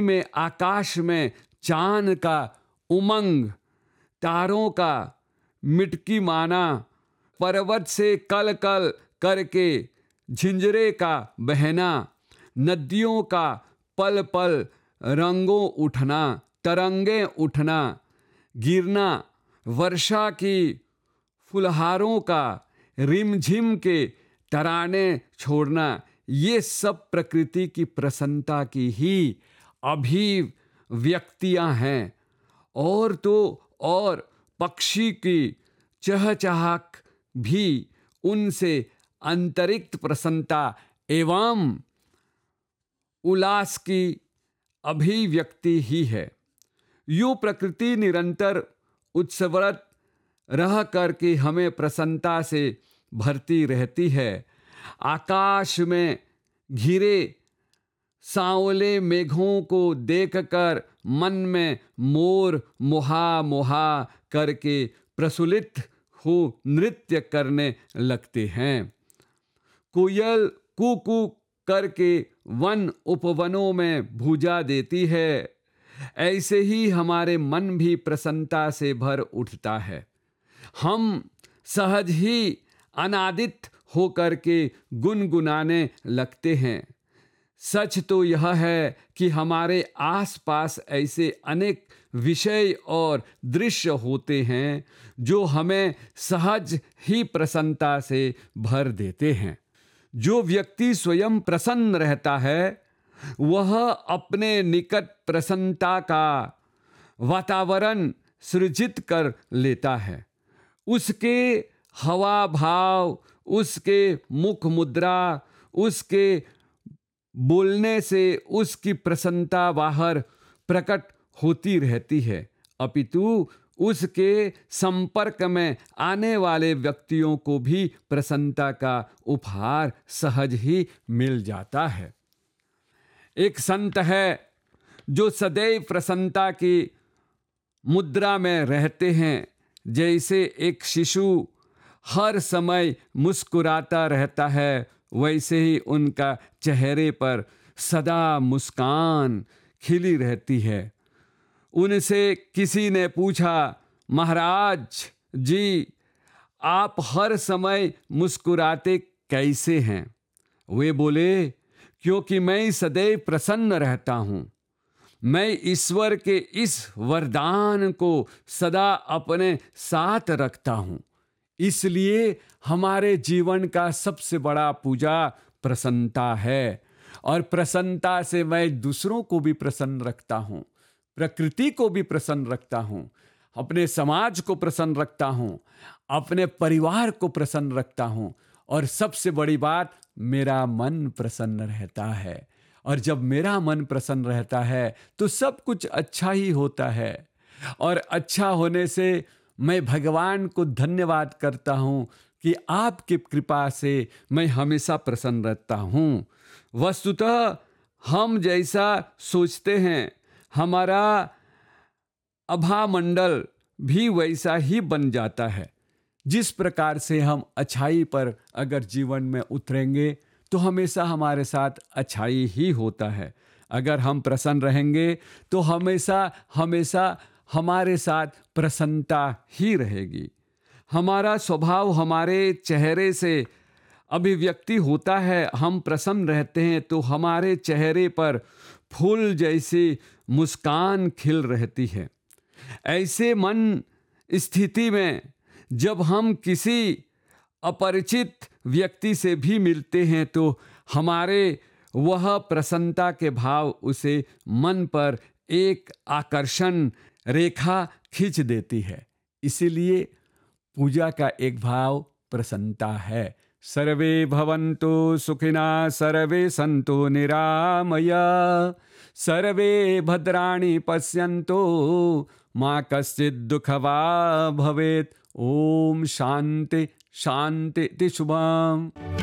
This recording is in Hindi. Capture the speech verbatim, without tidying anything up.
में आकाश में चांद का उमंग, तारों का मिटकी माना, पर्वत से कल कल करके झिंझरे का बहना, नदियों का पल पल रंगों उठना, तरंगे उठना गिरना, वर्षा की फुलहारों का रिमझिम के तराने छोड़ना, ये सब प्रकृति की प्रसन्नता की ही अभिव्यक्तियां हैं। और तो और पक्षी की चहचहाहट भी उनसे अंतरिक्त प्रसन्नता एवं उल्लास की अभिव्यक्ति ही है। यूं प्रकृति निरंतर उत्सवरत रह करके हमें प्रसन्नता से भरती रहती है। आकाश में घिरे सांवले मेघों को देखकर मन में मोर मोहा मोहा करके प्रफुल्लित हो नृत्य करने लगते हैं। कोयल कू-कू करके वन उपवनों में भूजा देती है। ऐसे ही हमारे मन भी प्रसन्नता से भर उठता है। हम सहज ही आनंदित होकर के गुनगुनाने लगते हैं। सच तो यह है कि हमारे आसपास ऐसे अनेक विषय और दृश्य होते हैं जो हमें सहज ही प्रसन्नता से भर देते हैं। जो व्यक्ति स्वयं प्रसन्न रहता है वह अपने निकट प्रसन्नता का वातावरण सृजित कर लेता है। उसके हाव भाव, उसके मुख मुद्रा, उसके बोलने से उसकी प्रसन्नता बाहर प्रकट होती रहती है, अपितु उसके संपर्क में आने वाले व्यक्तियों को भी प्रसन्नता का उपहार सहज ही मिल जाता है। एक संत है जो सदैव प्रसन्नता की मुद्रा में रहते हैं। जैसे एक शिशु हर समय मुस्कुराता रहता है, वैसे ही उनका चेहरे पर सदा मुस्कान खिली रहती है। उनसे किसी ने पूछा, महाराज जी आप हर समय मुस्कुराते कैसे हैं? वे बोले, क्योंकि मैं सदैव प्रसन्न रहता हूँ। मैं ईश्वर के इस वरदान को सदा अपने साथ रखता हूँ। इसलिए हमारे जीवन का सबसे बड़ा पूजा प्रसन्नता है। और प्रसन्नता से मैं दूसरों को भी प्रसन्न रखता हूँ, प्रकृति को भी प्रसन्न रखता हूँ, अपने समाज को प्रसन्न रखता हूँ, अपने परिवार को प्रसन्न रखता हूँ, और सबसे बड़ी बात, मेरा मन प्रसन्न रहता है। और जब मेरा मन प्रसन्न रहता है तो सब कुछ अच्छा ही होता है। और अच्छा होने से मैं भगवान को धन्यवाद करता हूँ कि आपकी कृपा से मैं हमेशा प्रसन्न रहता हूँ। वस्तुतः हम जैसा सोचते हैं हमारा आभामंडल भी वैसा ही बन जाता है। जिस प्रकार से हम अच्छाई पर अगर जीवन में उतरेंगे तो हमेशा हमारे साथ अच्छाई ही होता है। अगर हम प्रसन्न रहेंगे तो हमेशा हमेशा हमारे साथ प्रसन्नता ही रहेगी। हमारा स्वभाव हमारे चेहरे से अभिव्यक्ति होता है। हम प्रसन्न रहते हैं तो हमारे चेहरे पर फूल जैसी मुस्कान खिल रहती है। ऐसे मन स्थिति में जब हम किसी अपरिचित व्यक्ति से भी मिलते हैं तो हमारे वह प्रसन्नता के भाव उसे मन पर एक आकर्षण रेखा खींच देती है। इसीलिए पूजा का एक भाव प्रसन्नता है। सर्वे भवन्तु सुखिनः, सर्वे सन्तु निरामया, सर्वे भद्राणि पश्यन्तु, मा कश्चित् दुःखभाग् भवेत्। ओम शांति शांति शुभम।